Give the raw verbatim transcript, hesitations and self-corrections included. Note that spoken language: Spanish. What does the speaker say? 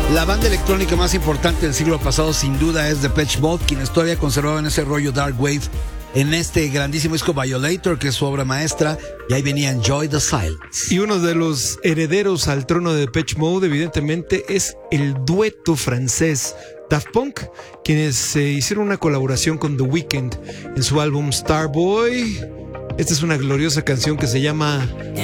La banda electrónica más importante del siglo pasado sin duda es Depeche Mode, quienes todavía conservaban ese rollo dark wave en este grandísimo disco Violator, que es su obra maestra, y ahí venía Enjoy the Silence. Y uno de los herederos al trono de Depeche Mode, evidentemente, es el dueto francés Daft Punk, quienes eh, hicieron una colaboración con The Weeknd en su álbum Starboy. Esta es una gloriosa canción que se llama